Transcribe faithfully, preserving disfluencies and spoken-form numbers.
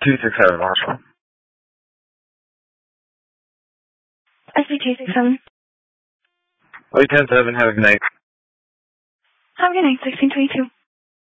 two six seven, Marshall. S B two six seven. Wait ten seven, have a good night. Have a good night, sixteen twenty-two.